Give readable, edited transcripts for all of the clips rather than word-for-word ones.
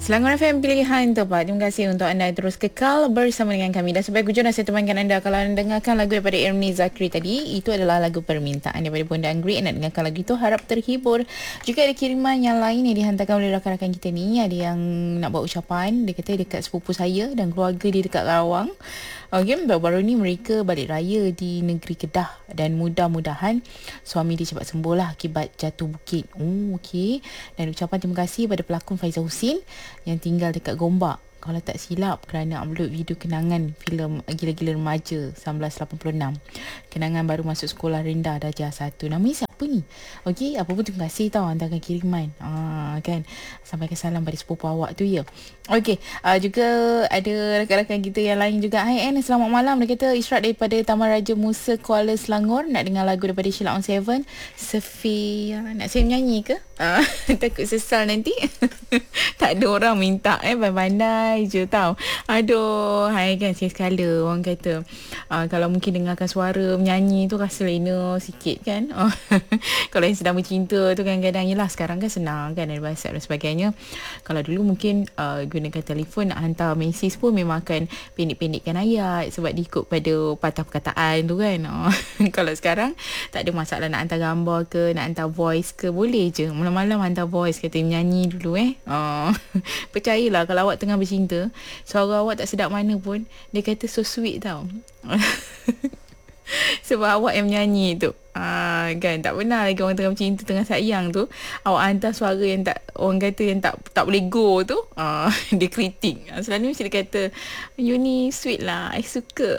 Selangor FM pilihan tepat. Terima kasih untuk anda terus kekal bersama dengan kami. Dan sebagai hujung saya temankan anda, kalau anda dengarkan lagu daripada Ernie Zakri tadi, itu adalah lagu permintaan daripada Bonda Anggrek. Anda dengarkan lagu itu, harap terhibur. Jika ada kiriman yang lain yang dihantarkan oleh rakan-rakan kita ni, ada yang nak buat ucapan, dia kata dekat sepupu saya dan keluarga dia dekat Karawang. Okay, baru-baru ni mereka balik raya di negeri Kedah dan mudah-mudahan suami dia cepat sembuh lah akibat jatuh bukit. Okey. Dan ucapan terima kasih pada pelakon Faizal Husin yang tinggal dekat Gombak, kalau tak silap, kerana upload video kenangan filem Gila-Gila Remaja 1986. Kenangan baru masuk sekolah rendah darjah 1. Nama siapa ni? Okey, apa pun terima kasih tau hantarkan kiriman. Kan. Sampaikan salam pada sepupu awak tu ya. Okey, juga ada rakan-rakan kita yang lain juga. Hai Anne, selamat malam. Dia kata Israt daripada Taman Raja Musa Kuala Selangor, nak dengar lagu daripada Sheila on 7, Sefia. Nak saya menyanyi ke? Takut sesal nanti. Tak ada orang minta pandai-pandai je tau. Aduh, hai kan, sekali orang kata kalau mungkin dengarkan suara menyanyi tu rasa lena sikit kan. Kalau yang sedang bercinta tu kadang-kadang, yelah sekarang kan senang kan, ada WhatsApp dan sebagainya. Kalau dulu mungkin gunakan telefon nak hantar mesej pun memang akan pendek-pendekkan ayat sebab diikut pada patah perkataan tu kan. Kalau sekarang tak ada masalah nak hantar gambar ke, nak hantar voice ke, boleh je malam-malam hantar voice, kata menyanyi dulu Percayalah kalau awak tengah bercinta, suara awak tak sedap mana pun, dia kata so sweet tau. Sebab awak yang menyanyi tu. Kan tak pernah lagi orang tengah bercinta, tengah sayang tu, awak hantar suara yang tak, orang kata yang tak boleh go tu. Dia kritik. Selalu mesti dia kata, you ni sweet lah, I suka.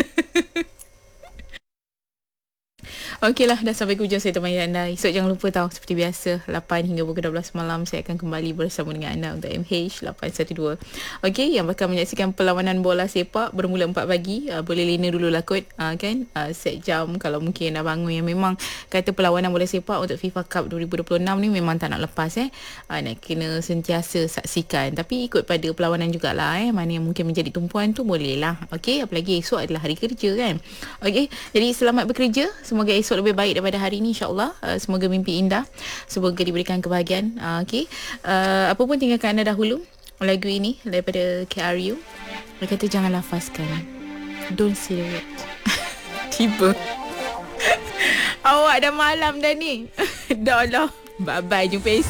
Okeylah, dah sampai ke hujung saya temani anda. Esok jangan lupa tahu, seperti biasa 8 hingga pukul 12 malam saya akan kembali bersama dengan anda untuk MH812. Okey, yang bakal menyaksikan perlawanan bola sepak bermula 4 pagi. Boleh lena dulu lah kot, kan, set jam kalau mungkin dah bangun, yang memang kata perlawanan bola sepak untuk FIFA Cup 2026 ni memang tak nak lepas nak kena sentiasa saksikan. Tapi ikut pada perlawanan jugalah mana yang mungkin menjadi tumpuan tu boleh lah. Okey, apalagi esok adalah hari kerja kan. Okey, jadi selamat bekerja. Semoga esok lebih baik daripada hari ni, insyaAllah. Semoga mimpi indah, semoga diberikan kebahagiaan. Okey, apa pun tinggalkan anda dahulu lagu ini daripada KRU. Dia kata jangan lafazkan, don't say the word. Tiba awak dah malam dah ni. Dah lah, bye bye, jumpa esok.